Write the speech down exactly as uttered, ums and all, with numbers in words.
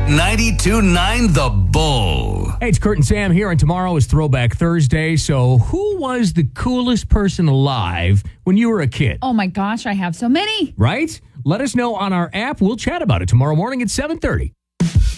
ninety-two point nine The Bull. Hey, it's Kurt and Sam here, and tomorrow is Throwback Thursday. So who was the coolest person alive when you were a kid? Oh, my gosh, I have so many. Right? Let us know on our app. We'll chat about it tomorrow morning at seven thirty.